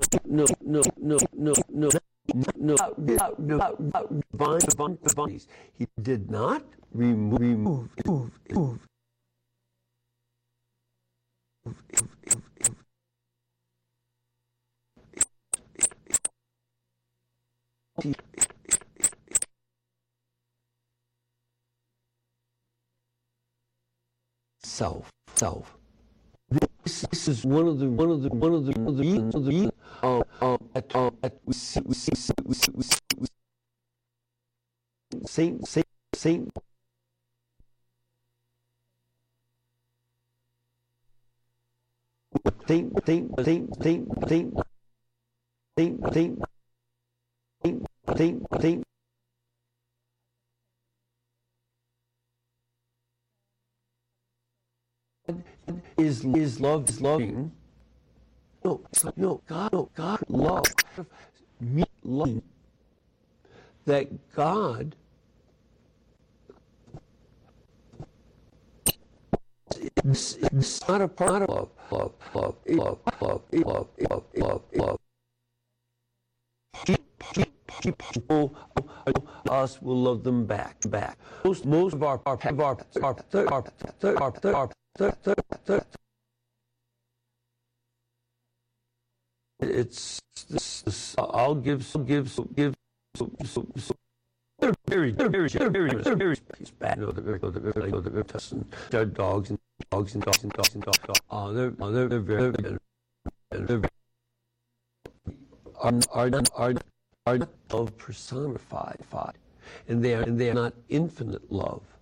no, no, no, no, no, divine. He did not remove self. This is one of the reasons that we see Saint is loving. No, God love me, loving that God it's not a part of love. People us will love them back. Most of our it's this, I'll give they're very bad. They're testing their dogs and dogs. They're very are love personified, and they are not infinite love.